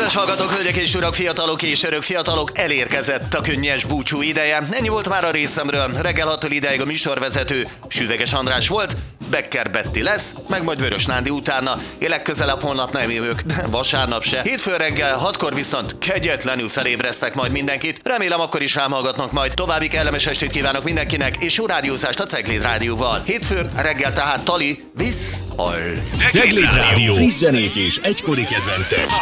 Kedves hallgatók, hölgyek és urak, fiatalok és örök fiatalok, elérkezett a könnyes búcsú ideje. Ennyi volt már a részemről. Reggel 6-tól ideig a műsorvezető Süveges András volt, Becker Betti lesz, meg majd Vörös Nándi utána. Én legközelebb holnap nem jövök, de vasárnap se. Hétfőn reggel 6-kor viszont kegyetlenül felébresztek majd mindenkit. Remélem akkor is rám hallgatnak majd. További kellemes estét kívánok mindenkinek, és jó rádiózást a Cegléd Rádióval. Hétfőn reggel tehát Tali visz al. Cegléd Rádió. Friss zenék és egykori kedvencek.